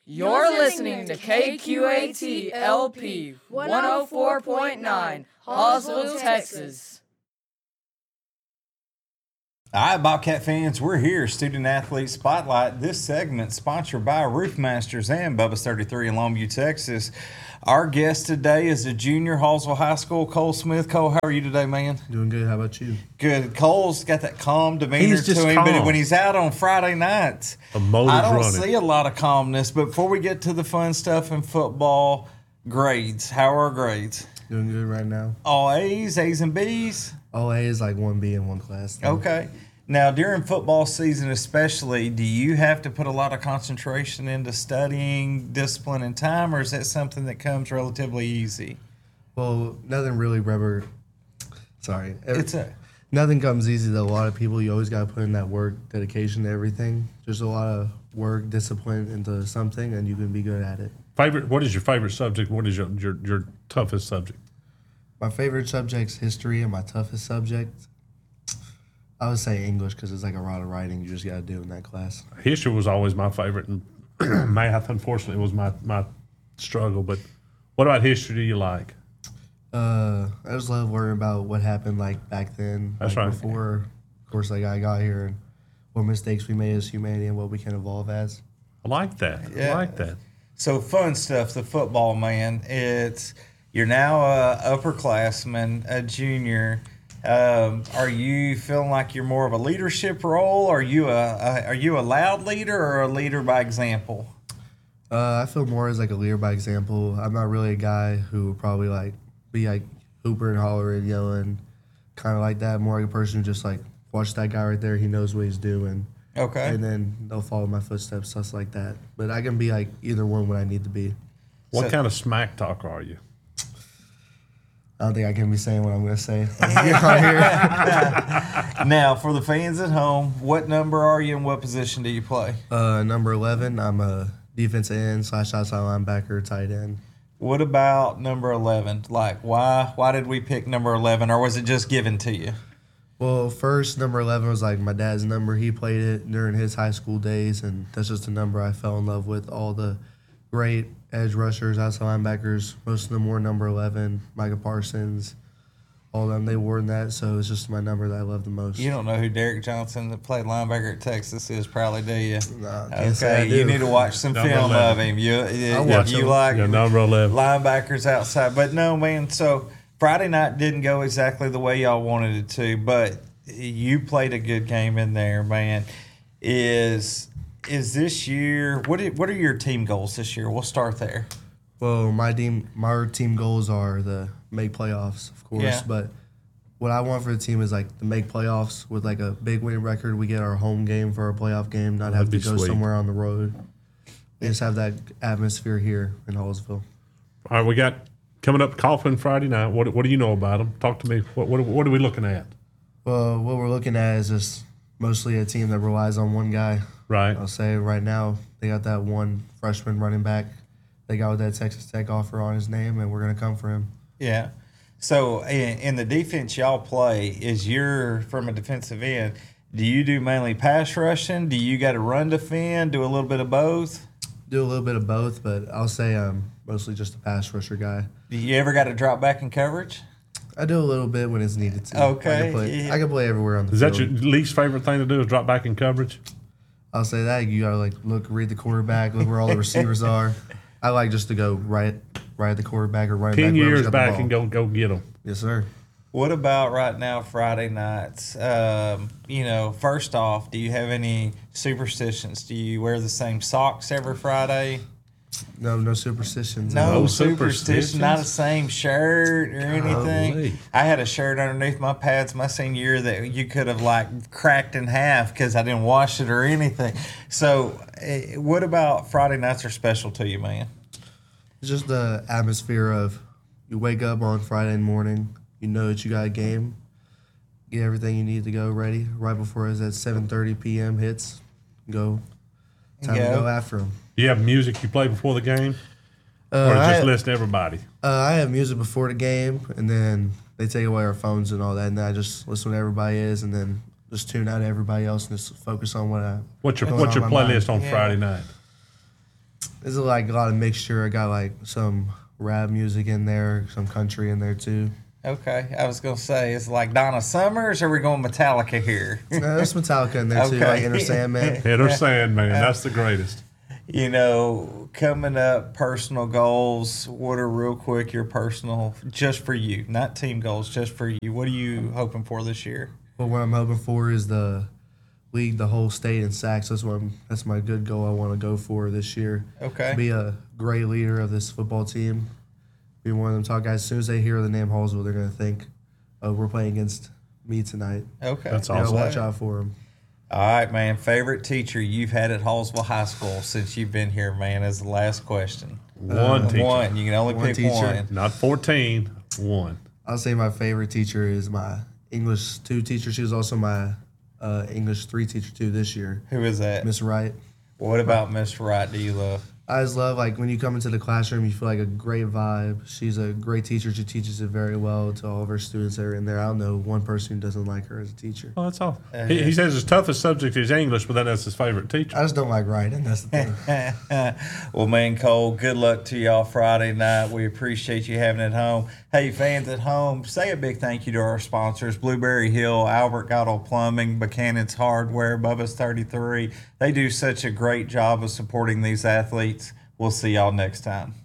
You're listening to KQAT LP 104.9, Hallsville, Texas. All right, Bobcat fans, we're here, Student Athlete Spotlight. This segment sponsored by Roofmasters and Bubba's 33 in Longview, Texas. Our guest today is a junior, Hallsville High School, Cole Smith. Cole, how are you today, man? Doing good. How about you? Good. Cole's got that calm demeanor to him, but when he's out on Friday nights, I don't see a lot of calmness. But before we get to the fun stuff in football, grades. How are our grades? Doing good right now. All A's, A's and B's? All A's, like 1B in one class. Though. Okay. Now, during football season especially, do you have to put a lot of concentration into studying, discipline, and time, or is that something that comes relatively easy? Well, nothing really nothing comes easy to a lot of people. You always got to put in that work, dedication to everything. There's a lot of work, discipline into something, and you can be good at it. What is your favorite subject? What is your toughest subject? My favorite subject's history, and my toughest subject, I would say English, because it's like a lot of writing you just got to do in that class. History was always my favorite, and math, unfortunately, was my struggle. But what about history do you like? I just love learning about what happened like back then. That's right. Before, of course, like I got here, and what mistakes we made as humanity and what we can evolve as. I like that. Yeah. I like that. So fun stuff, the football, man. You're now a upperclassman, a junior. Are you feeling like you're more of a leadership role? Are you a loud leader or a leader by example? I feel more as like a leader by example. I'm not really a guy who would probably like be like hooper and hollering, yelling, kind of like that. More like a person who just like watch that guy right there. He knows what he's doing. Okay. And then they'll follow my footsteps, stuff like that. But I can be like either one when I need to be. What kind of smack talker are you? I don't think I can be saying what I'm going to say. Now, for the fans at home, what number are you and what position do you play? Number 11, I'm a defensive end / outside linebacker, tight end. What about number 11? Like, why did we pick number 11, or was it just given to you? Well, first, number 11 was like my dad's number. He played it during his high school days, and that's just a number I fell in love with. All the great edge rushers, outside linebackers, most of them wore number 11. Micah Parsons, all of them, they wore that, so it's just my number that I love the most. You don't know who Derek Johnson, that played linebacker at Texas, is, probably, do you? Nah, okay, you need to watch some film 11. of him. You like number 11. linebackers outside. But no, man, so Friday night didn't go exactly the way y'all wanted it to, but you played a good game in there, man. Is this year, what are your team goals this year? We'll start there. Well, my team goals are to make playoffs, of course. Yeah. But what I want for the team is like to make playoffs with like a big winning record. We get our home game for our playoff game, not have to go somewhere on the road. We just have that atmosphere here in Hallsville. All right, we got coming up Coughlin Friday night. What do you know about them? Talk to me. What are we looking at? Well, what we're looking at is just mostly a team that relies on one guy. Right. I'll say right now they got that one freshman running back. They got with that Texas Tech offer on his name, and we're going to come for him. Yeah. So in the defense y'all play, you're from a defensive end, do you do mainly pass rushing? Do you got to run defend, do a little bit of both? Do a little bit of both, but I'll say I'm mostly just a pass rusher guy. Do you ever got to drop back in coverage? I do a little bit when it's needed to. Okay. I can play everywhere on the Is field. that your least favorite thing to do is drop back in coverage? I'll say that. You got to read the quarterback, look where all the receivers are. I like just to go right at the quarterback or running back. 10 years back and go get them. Yes, sir. What about right now, Friday nights? First off, do you have any superstitions? Do you wear the same socks every Friday? No superstitions. No superstition, not the same shirt or anything. Holy. I had a shirt underneath my pads my senior year that you could have like cracked in half because I didn't wash it or anything. So, what about Friday nights are special to you, man? It's just the atmosphere of you wake up on Friday morning, you know that you got a game, get everything you need to go ready right before that 7:30 p.m. hits. Time to go after them. You have music you play before the game? Or just listen to everybody? I have music before the game, and then they take away our phones and all that, and then I just listen to everybody is, and then just tune out everybody else and just focus on What's your playlist on Friday night? It's like a lot of mixture. I got like some rap music in there, some country in there too. Okay, I was gonna say, it's like Donna Summers, or are we going Metallica here? There's Metallica in there too, Okay. like Enter Sandman. Enter Sandman. That's the greatest. You know, coming up, personal goals. What are real quick your personal, just for you, not team goals, just for you? What are you hoping for this year? But what I'm hoping for is the lead the whole state in sacks. That's my good goal I want to go for this year. Okay. Be a great leader of this football team. Be one of them top guys. As soon as they hear the name Hallsville, they're gonna think, "Oh, we're playing against me tonight." Okay. That's You know, awesome. watch out for them. All right, man. Favorite teacher you've had at Hallsville High School since you've been here, man, is the last question. One teacher. One. You can only One pick teacher. one. Not 14. One. I'll say my favorite teacher is my English 2 teacher. She was also my English 3 teacher too this year, Who is that? Miss Wright. What about Miss Wright do you love? I just love, like, when you come into the classroom, you feel like a great vibe. She's a great teacher. She teaches it very well to all of her students that are in there. I don't know one person who doesn't like her as a teacher. Oh, that's all. He says his toughest subject is English, but then that's his favorite teacher. I just don't like writing. That's the thing. Well, man, Cole, good luck to y'all Friday night. We appreciate you having it home. Hey, fans at home, say a big thank you to our sponsors, Blueberry Hill, Albert Goddard Plumbing, Buchanan's Hardware, Bubba's 33. They do such a great job of supporting these athletes. We'll see y'all next time.